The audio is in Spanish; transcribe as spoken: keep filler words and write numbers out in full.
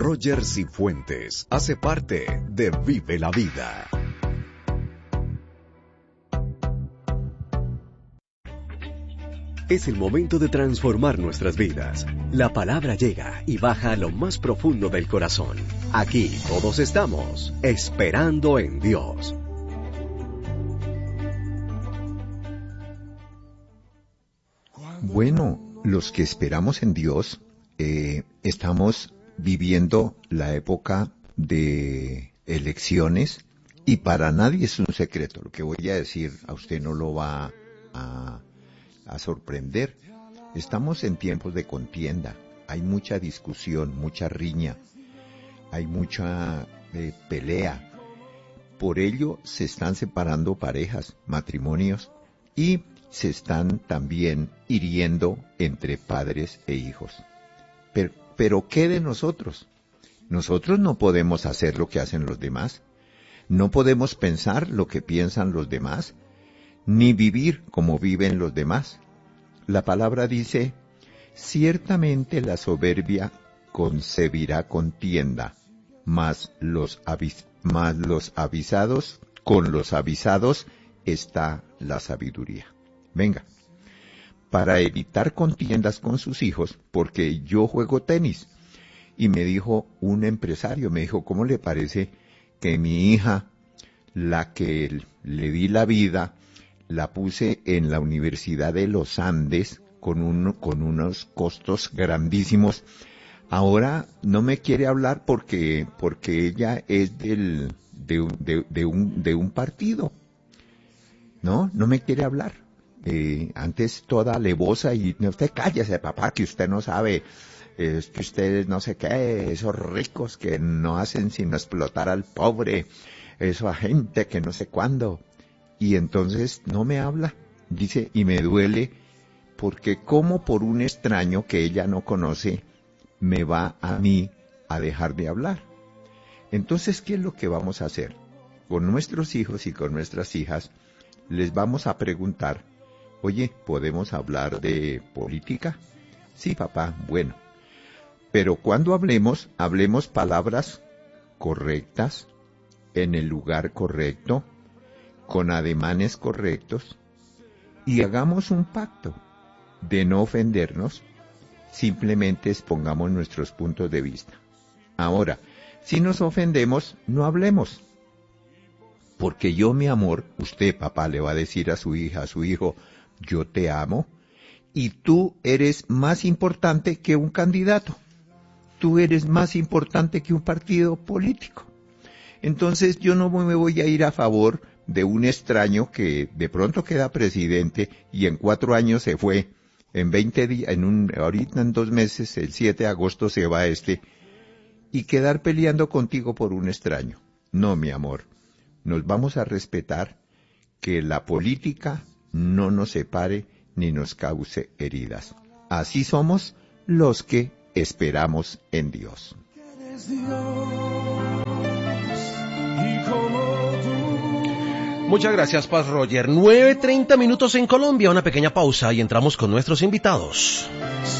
Roger Cifuentes hace parte de Vive la Vida. Es el momento de transformar nuestras vidas. La palabra llega y baja a lo más profundo del corazón. Aquí todos estamos esperando en Dios. Bueno, los que esperamos en Dios, eh, estamos viviendo la época de elecciones y para nadie es un secreto. Lo que voy a decir a usted no lo va a, a sorprender. Estamos en tiempos de contienda, hay mucha discusión, mucha riña, hay mucha eh, pelea. Por ello se están separando parejas, matrimonios y se están también hiriendo entre padres e hijos. Pero, pero ¿qué de nosotros? Nosotros no podemos hacer lo que hacen los demás, no podemos pensar lo que piensan los demás, ni vivir como viven los demás. La palabra dice, ciertamente la soberbia concebirá contienda, mas los, avis, mas los avisados, con los avisados está la sabiduría. Venga, para evitar contiendas con sus hijos, porque yo juego tenis, y me dijo un empresario, me dijo, ¿cómo le parece que mi hija, la que le di la vida, la puse en la Universidad de los Andes con, un, con unos costos grandísimos? Ahora no me quiere hablar porque, porque ella es del, de, de, de, un, de un partido. No, no me quiere hablar. Eh, antes toda alevosa y usted cállese, papá, que usted no sabe, eh, es que ustedes no sé qué, esos ricos que no hacen sino explotar al pobre, esa gente que no sé cuándo. Y entonces no me habla, dice, y me duele, porque como por un extraño que ella no conoce, me va a mí a dejar de hablar. Entonces, ¿qué es lo que vamos a hacer? Con nuestros hijos y con nuestras hijas, les vamos a preguntar, oye, ¿podemos hablar de política? Sí, papá, bueno. Pero cuando hablemos, hablemos palabras correctas, en el lugar correcto, con ademanes correctos, y hagamos un pacto de no ofendernos, simplemente expongamos nuestros puntos de vista. Ahora, si nos ofendemos, no hablemos. Porque yo, mi amor, usted, papá, le va a decir a su hija, a su hijo, yo te amo, y tú eres más importante que un candidato. Tú eres más importante que un partido político. Entonces yo no me voy a ir a favor de un extraño que de pronto queda presidente y en cuatro años se fue, en veinte días, en un, ahorita en dos meses, el siete de agosto se va este, y quedar peleando contigo por un extraño. No, mi amor, nos vamos a respetar, que la política no nos separe ni nos cause heridas. Así somos los que esperamos en Dios. Muchas gracias, Paz Roger. nueve treinta minutos en Colombia, una pequeña pausa y entramos con nuestros invitados.